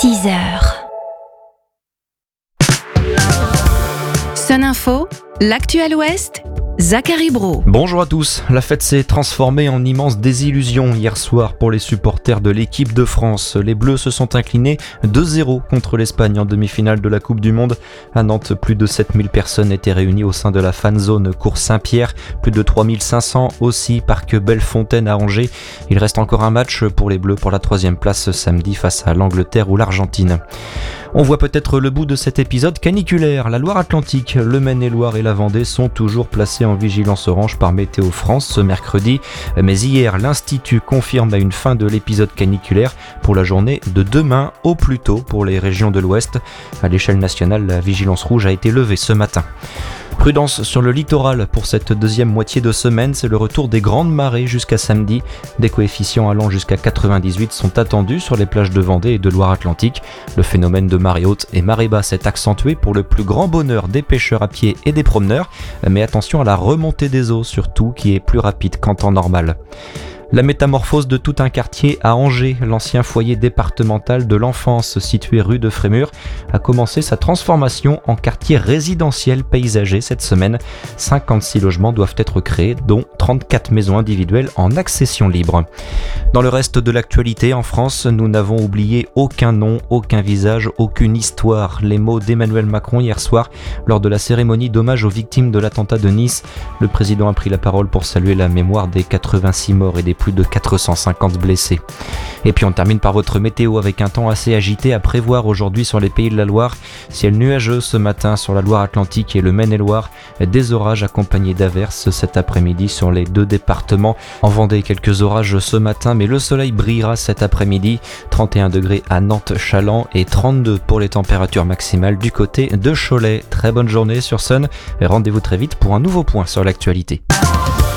6h. Sun Info, l'actu à l'Ouest, Zachary Brault. Bonjour à tous, la fête s'est transformée en immense désillusion hier soir pour les supporters de l'équipe de France. Les Bleus se sont inclinés 2-0 contre l'Espagne en demi-finale de la Coupe du Monde. À Nantes, plus de 7000 personnes étaient réunies au sein de la fan zone Cours Saint-Pierre, plus de 3500 aussi Parc Bellefontaine à Angers. Il reste encore un match pour les Bleus pour la 3e place samedi face à l'Angleterre ou l'Argentine. On voit peut-être le bout de cet épisode caniculaire. La Loire-Atlantique, le Maine-et-Loire et la Vendée sont toujours placés en vigilance orange par Météo France ce mercredi. Mais hier, l'Institut confirme à une fin de l'épisode caniculaire pour la journée de demain au plus tôt pour les régions de l'Ouest. À l'échelle nationale, la vigilance rouge a été levée ce matin. Prudence sur le littoral pour cette deuxième moitié de semaine, c'est le retour des grandes marées jusqu'à samedi. Des coefficients allant jusqu'à 98 sont attendus sur les plages de Vendée et de Loire-Atlantique. Le phénomène de marée haute et marée basse est accentué pour le plus grand bonheur des pêcheurs à pied et des promeneurs. Mais attention à la remontée des eaux surtout qui est plus rapide qu'en temps normal. La métamorphose de tout un quartier à Angers, l'ancien foyer départemental de l'enfance situé rue de Frémur, a commencé sa transformation en quartier résidentiel paysager cette semaine. 56 logements doivent être créés, dont 34 maisons individuelles en accession libre. Dans le reste de l'actualité, en France, nous n'avons oublié aucun nom, aucun visage, aucune histoire. Les mots d'Emmanuel Macron hier soir, lors de la cérémonie d'hommage aux victimes de l'attentat de Nice. Le président a pris la parole pour saluer la mémoire des 86 morts et des plus de 450 blessés. Et puis on termine par votre météo avec un temps assez agité à prévoir aujourd'hui sur les Pays de la Loire. Ciel nuageux ce matin sur la Loire-Atlantique et le Maine-et-Loire. Des orages accompagnés d'averses cet après-midi sur les deux départements. En Vendée, quelques orages ce matin, mais le soleil brillera cet après-midi. 31 degrés à Nantes-Chaland et 32 pour les températures maximales du côté de Cholet. Très bonne journée sur Sun et rendez-vous très vite pour un nouveau point sur l'actualité.